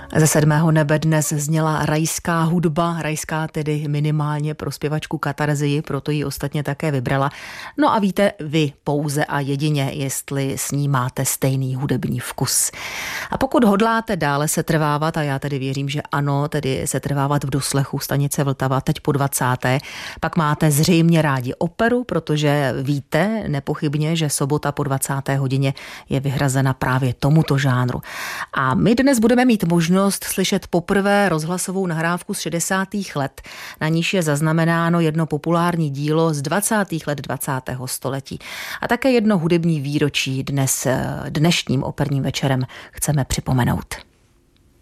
Ze 7. nebe dnes zněla rajská hudba, rajská tedy minimálně pro zpěvačku Katarzii, proto ji ostatně také vybrala. No a víte vy pouze a jedině, jestli s ní máte stejný hudební vkus. A pokud hodláte dále setrvávat, a já tedy věřím, že ano, tedy setrvávat v doslechu stanice Vltava teď po 20., pak máte zřejmě rádi operu, protože víte nepochybně, že sobota po 20. hodině je vyhrazena právě tomuto žánru. A my dnes budeme mít možnost slyšet poprvé rozhlasovou nahrávku z 60. let, na níž je zaznamenáno jedno populární dílo z 20. let 20. století. A také jedno hudební výročí dnes dnešním operním večerem chceme připomenout.